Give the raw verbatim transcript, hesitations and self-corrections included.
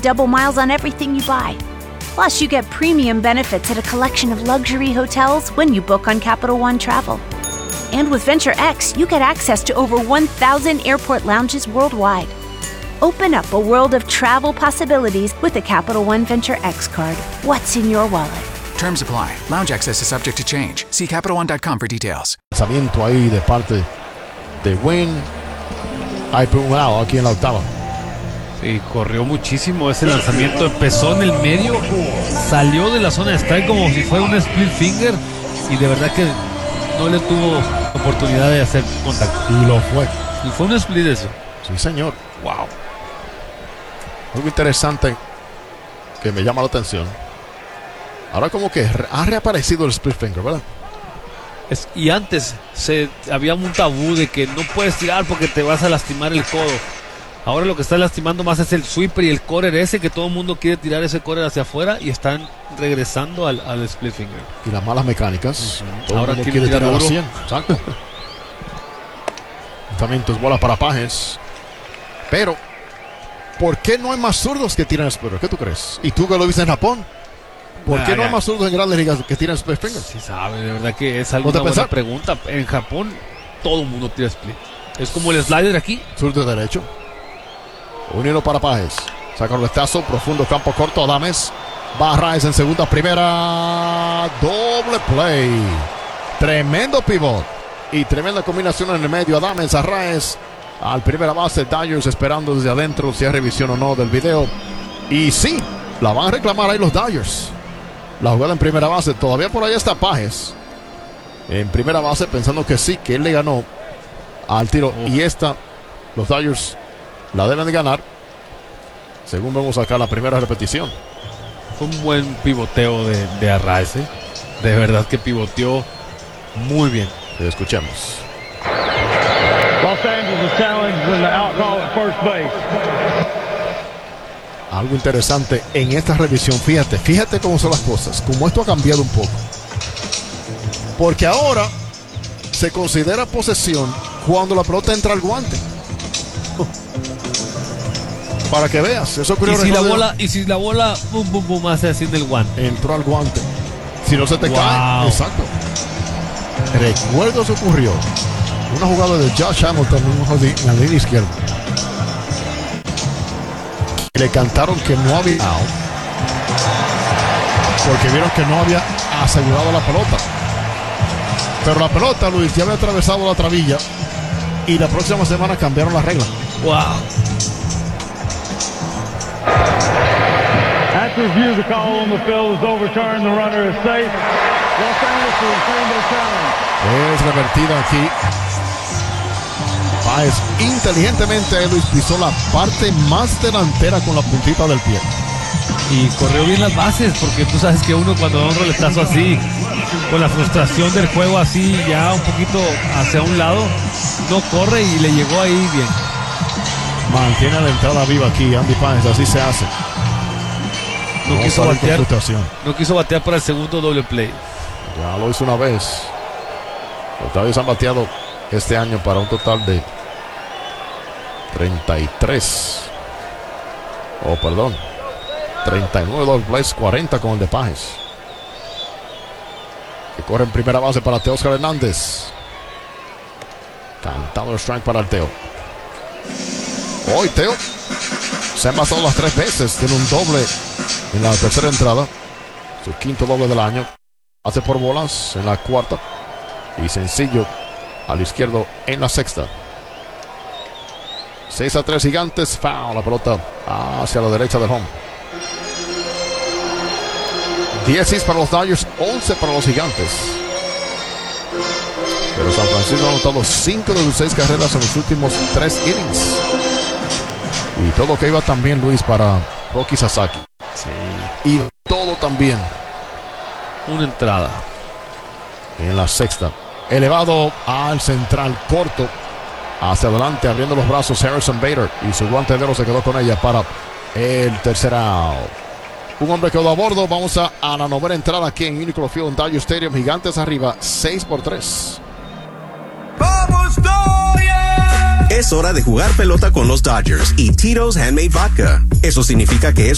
double miles on everything you buy. Plus, you get premium benefits at a collection of luxury hotels when you book on Capital One Travel. And with Venture X, you get access to over one thousand airport lounges worldwide. Open up a world of travel possibilities with a Capital One Venture X card. What's in your wallet? Terms apply. Lounge access is subject to change. See Capital One dot com for details. Lanzamiento ahí de parte de Wynn. Hay por un lado aquí en la octava. Sí, corrió muchísimo ese lanzamiento. Empezó en el medio, salió de la zona de strike como si fuera un split finger y de verdad que no le tuvo oportunidad de hacer contacto. Y lo fue. Y fue un split eso. Sí, señor. Wow. Algo interesante que me llama la atención. Ahora como que ha reaparecido el split finger, ¿verdad? Es, y antes se había un tabú de que no puedes tirar porque te vas a lastimar el codo. Ahora lo que está lastimando más es el sweeper y el corner ese, que todo el mundo quiere tirar ese corner hacia afuera y están regresando al, al split finger. Y las malas mecánicas. Uh-huh. Todo Ahora el mundo quiere quiere tirar tirar a cien. Exacto. También tus bolas para Pajes. Pero, ¿por qué no hay más zurdos que tiran split? ¿Qué tú crees? ¿Y tú que lo viste en Japón? ¿Por qué no hay más zurdos en grandes ligas que tiran split finger? Sí sabe, de verdad que es alguna buena pregunta. En Japón todo el mundo tira split. Es como el slider aquí. Zurdo derecho. Unido para Pajes. Saca el retazo, profundo, campo corto. Adames. Va Arraez en segunda, primera. Doble play. Tremendo pivot. Y tremenda combinación en el medio. Adames, Arraez. Al primera base, Dodgers esperando desde adentro si hay revisión o no del video. Y sí, la van a reclamar ahí los Dodgers. La jugada en primera base. Todavía por ahí está Pajes. En primera base pensando que sí, que él le ganó al tiro. Oh. Y esta, los Dodgers la deben de ganar. Según vemos acá la primera repetición. Fue un buen pivoteo de, de Arraez, ¿eh? De verdad que pivoteó muy bien. Escuchemos. Los Angeles challenge with the outcall at first base. Algo interesante en esta revisión, fíjate, fíjate cómo son las cosas, como esto ha cambiado un poco. Porque ahora se considera posesión cuando la pelota entra al guante. Para que veas, eso ocurrió. Y si la bola, y si la bola, boom, boom, boom, hace así del guante. Entró al guante. Si no se te wow. cae, exacto. Recuerdo eso ocurrió. Una jugada de Josh Hamilton en la línea izquierda. Le cantaron que no había out porque vieron que no había asegurado la pelota. Pero la pelota, Luis, ya había atravesado la trabilla y la próxima semana cambiaron la regla. Wow. After review, the call on the field is overturned. The runner is safe. Los Angeles will return their challenge. Es revertida aquí. Páez inteligentemente, Luis, pisó la parte más delantera con la puntita del pie. Y corrió bien las bases, porque tú sabes que uno cuando da un roletazo así, con la frustración del juego así, ya un poquito hacia un lado, no corre y le llegó ahí bien. Mantiene la entrada viva aquí, Andy Páez, así se hace. No, no quiso batear, no quiso batear para el segundo doble play. Ya lo hizo una vez. Los Dodgers han bateado este año para un total de treinta y tres. Oh, perdón. treinta y nueve doble plays, cuarenta con el de Páez. Que corre en primera base para Teóscar Hernández. Cantado el strike para el Teo. Hoy Teo se ha envasado las tres veces. Tiene un doble en la tercera entrada. Su quinto doble del año. Hace por bolas en la cuarta. Y sencillo al izquierdo en la sexta. seis a tres Gigantes. Foul. La pelota hacia la derecha del home. diez para los Dodgers, once para los Gigantes. Pero San Francisco ha anotado cinco de sus seis carreras en los últimos tres innings. Y todo que iba también, Luis, para Roki Sasaki. Sí. Y todo también. Una entrada. En la sexta. Elevado al central corto. Hacia adelante, abriendo los brazos Harrison Bader. Y su guante de oro se quedó con ella para el tercer out. Un hombre quedó a bordo. Vamos a, a la novena entrada aquí en Unicron Field en Dodger Stadium. Gigantes arriba, seis por tres. ¡Vamos, Dodgers! Es hora de jugar pelota con los Dodgers y Tito's Handmade Vodka. Eso significa que es